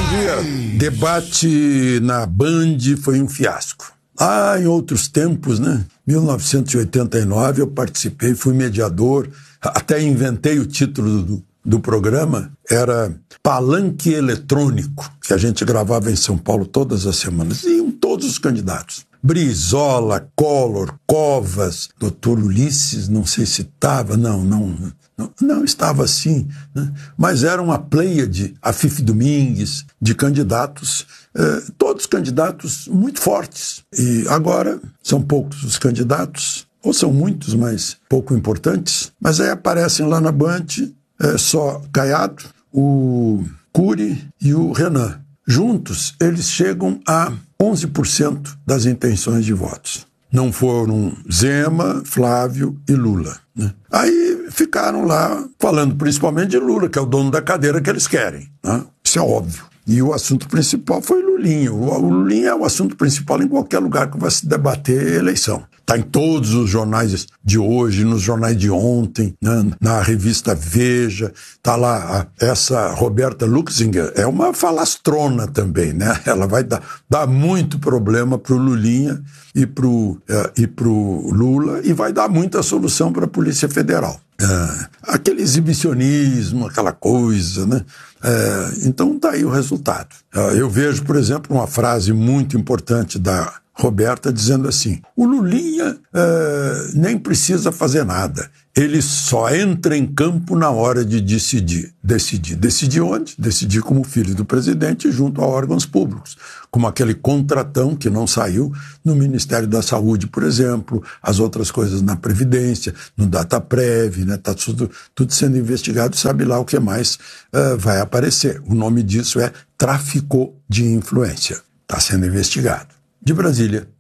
dia. Debate na Band foi um fiasco. Em outros tempos, né? 1989 eu participei, fui mediador, até inventei o título do programa, era Palanque Eletrônico, que a gente gravava em São Paulo todas as semanas, e iam todos os candidatos. Brizola, Collor, Covas, doutor Ulisses, não sei se estava, não estava assim, né? Mas era uma pleiade, Afif Domingues, de candidatos, todos candidatos muito fortes. E agora são poucos os candidatos, ou são muitos, mas pouco importantes, mas aí aparecem lá na Band só Caiado, o Cury e o Renan. Juntos, eles chegam a 11% das intenções de votos. Não foram Zema, Flávio e Lula, né? Aí ficaram lá falando principalmente de Lula, que é o dono da cadeira que eles querem, né? Isso é óbvio. E o assunto principal foi Lulinha. O Lulinha é o assunto principal em qualquer lugar que vai se debater eleição. Está em todos os jornais de hoje, nos jornais de ontem, né? Na revista Veja, está lá essa Roberta Luxinger, é uma falastrona também, né? Ela vai dar muito problema para o Lulinha e pro Lula, e vai dar muita solução para a Polícia Federal. Aquele exibicionismo, aquela coisa, né? Então está aí o resultado. Eu vejo, por exemplo, uma frase muito importante da Roberta dizendo assim: o Lulinha nem precisa fazer nada, ele só entra em campo na hora de decidir. Decidir onde? Decidir como filho do presidente junto a órgãos públicos, como aquele contratão que não saiu no Ministério da Saúde, por exemplo, as outras coisas na Previdência, no Dataprev, né? Está tudo sendo investigado, sabe lá o que mais vai aparecer. O nome disso é tráfico de influência. Está sendo investigado. De Brasília,